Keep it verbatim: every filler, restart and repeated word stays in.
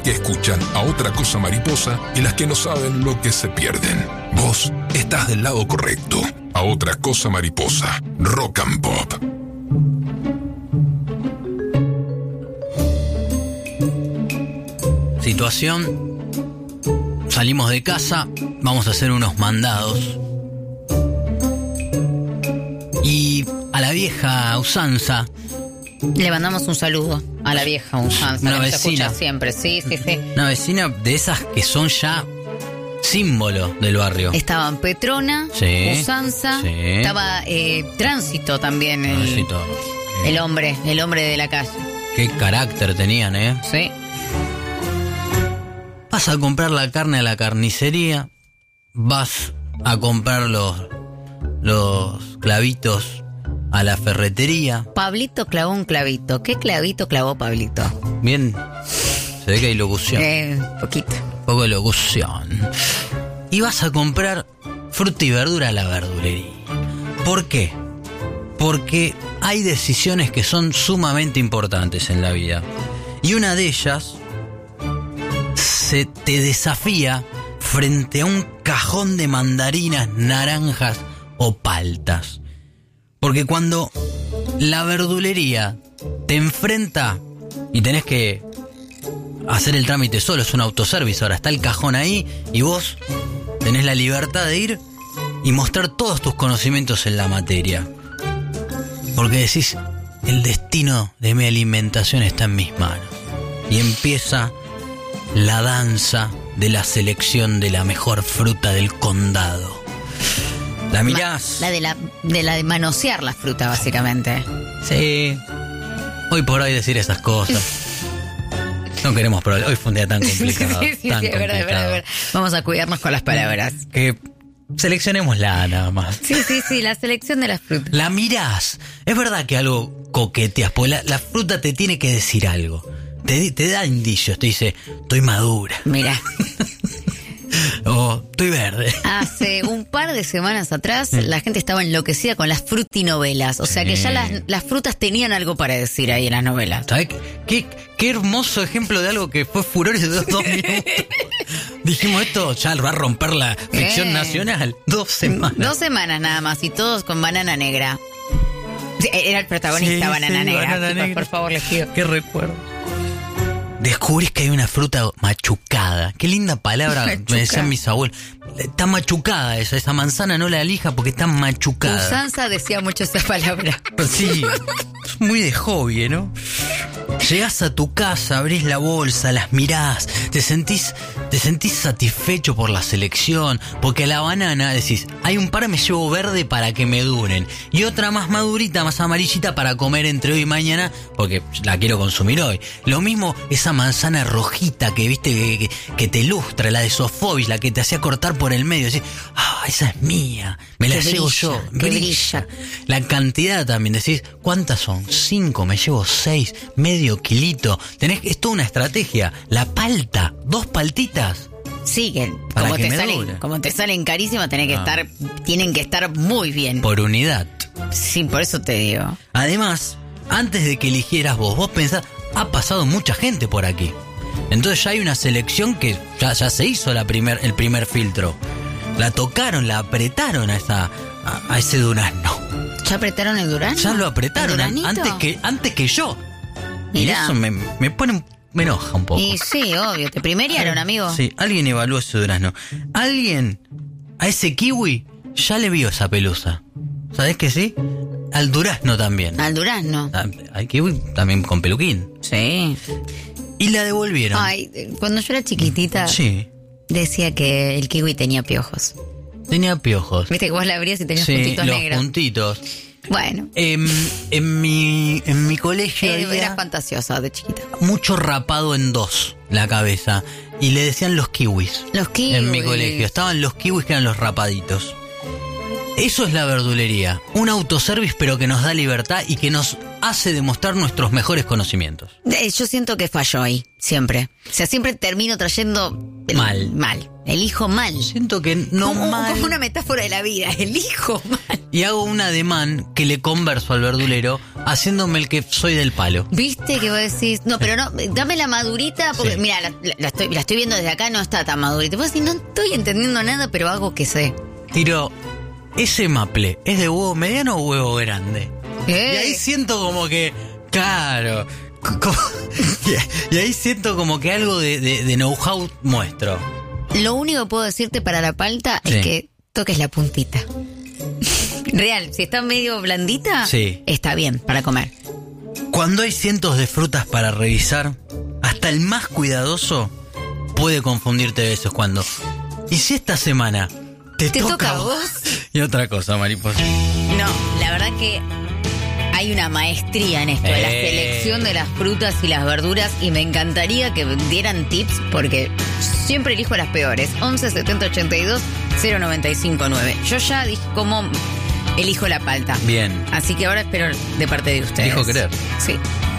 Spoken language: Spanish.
que escuchan a Otra Cosa Mariposa y las que no saben lo que se pierden. Vos estás del lado correcto. A Otra Cosa Mariposa, Rock and Pop. Situación: salimos de casa, vamos a hacer unos mandados y a la vieja usanza le mandamos un saludo a la vieja usanza, una que nos vecina. escucha siempre, sí, sí, sí. Una vecina de esas que son ya símbolo del barrio. Estaban Petrona, Sí, Usanza, sí. estaba eh, Tránsito también, el, Tránsito. el hombre, el hombre de la calle. Qué carácter tenían, ¿eh? Sí. Vas a comprar la carne a la carnicería, vas a comprar los, los clavitos a la ferretería. Pablito clavó un clavito. ¿Qué clavito clavó Pablito? Bien, se ve que hay locución. Eh, poquito. Un poco de locución. Y vas a comprar fruta y verdura a la verdulería. ¿Por qué? Porque hay decisiones que son sumamente importantes en la vida. Y una de ellas se te desafía frente a un cajón de mandarinas, naranjas o paltas. Porque cuando la verdulería te enfrenta y tenés que hacer el trámite solo, es un autoservice, ahora está el cajón ahí y vos tenés la libertad de ir y mostrar todos tus conocimientos en la materia. Porque decís, el destino de mi alimentación está en mis manos. Y empieza la danza de la selección de la mejor fruta del condado. La mirás. La de la de la de manosear la fruta, básicamente. Sí. Hoy por hoy decir esas cosas. No queremos problemas. Hoy fue un día tan complicado. sí, sí, tan sí, es verdad, es verdad, es verdad. Vamos a cuidarnos con las palabras. Que seleccionémosla nada más. Sí, sí, sí, la selección de las frutas. La mirás. Es verdad que algo coqueteas, porque la, la fruta te tiene que decir algo. Te, te da indicios, te dice, estoy madura. Mira. O estoy verde. Hace un par de semanas atrás la gente estaba enloquecida con las frutinovelas. O sea que ya las, las frutas tenían algo para decir ahí en las novelas. ¿Sabes qué, qué hermoso ejemplo de algo que fue furor de dos, dos minutos? Dijimos, esto ya va a romper la ficción Eh. nacional. Dos semanas. Dos semanas nada más y todos con banana negra. Sí, era el protagonista, Sí, banana sí, negra. banana Chicos, negra. por favor, les pido. Qué recuerdo. Descubrís que hay una fruta machucada. Qué linda palabra, Machucada. me decían mis abuelos. Está machucada esa, esa manzana no la elija porque está machucada. Usanza decía mucho esa palabra. Sí, es muy de hobby, ¿no? Llegás a tu casa, abrís la bolsa, las mirás, te sentís, te sentís satisfecho por la selección, porque a la banana decís, hay un par me llevo verde para que me duren, y otra más madurita, más amarillita para comer entre hoy y mañana, porque la quiero consumir hoy. Lo mismo esa manzana rojita que viste que, que, que te ilustra, la de Sofobis, la que te hacía cortar por el medio, decís, ah, esa es mía, me la Que llevo brilla, yo, que brilla. La cantidad también, decís, ¿cuántas son? Cinco, me llevo seis, medio kilito. Tenés, es toda una estrategia. La palta, dos paltitas. Siguen. Para Como que te me salen, dure. como te salen carísimas, tenés que Ah. estar, tienen que estar muy bien. Por unidad. Sí, por eso te digo. Además, antes de que eligieras vos, vos pensás, ha pasado mucha gente por aquí. Entonces ya hay una selección que ya, ya se hizo la primer, el primer filtro. La tocaron, la apretaron a, esa, a, a ese durazno. ¿Ya apretaron el durazno? Ya lo apretaron ¿El an- duranito? antes que, antes que yo. Y Mirá. eso me, me pone, un- me enoja un poco. Y sí, obvio, te primeriaron, amigo. Sí, alguien evaluó ese durazno. Alguien a ese kiwi ya le vio esa pelusa. ¿Sabés que sí? Al durazno también. Al durazno. Ah, Al kiwi también con peluquín. Sí. Y la devolvieron. Ay, eh, cuando yo era chiquitita, Sí. decía que el kiwi tenía piojos. Tenía piojos. Viste que vos la abrías y tenías Sí, puntitos los negros. puntitos. Bueno, En, en mi en mi colegio eh, había era fantasiosa de chiquita. mucho rapado en dos la cabeza. Y le decían los kiwis. Los kiwis. En mi colegio estaban los kiwis que eran los rapaditos. Eso es la verdulería, un autoservice pero que nos da libertad y que nos hace demostrar nuestros mejores conocimientos. Eh, Yo siento que falló ahí, siempre. O sea, siempre termino trayendo... el- Mal. Mal. Elijo mal. Siento que no como, mal. como una metáfora de la vida. Elijo mal. Y hago un ademán que le converso al verdulero haciéndome el que soy del palo. ¿Viste que vos decís? No, pero no, dame la madurita, porque Sí. mira, la, la- la estoy, la estoy viendo desde acá, no está tan madurita. Vos decís, no estoy entendiendo nada, pero hago que sé. Tiro, ese maple, ¿es de huevo mediano o huevo grande? ¿Eh? Y ahí siento como que, claro, co- como- y ahí siento como que algo de, de, de know-how muestro. Lo único que puedo decirte para la palta Sí. es que toques la puntita. Real, si está medio blandita, Sí. está bien para comer. Cuando hay cientos de frutas para revisar, hasta el más cuidadoso puede confundirte de veces cuando. ¿Y si esta semana te, ¿Te toca a vos? Y otra cosa, mariposa. No, la verdad que hay una maestría en esto, de la Eh. selección de las frutas y las verduras, y me encantaría que dieran tips porque siempre elijo las peores. once setenta ochenta y dos cero noventa y cinco nueve. Yo ya dije cómo elijo la palta. Bien. Así que ahora espero de parte de ustedes. Dijo querer. Sí.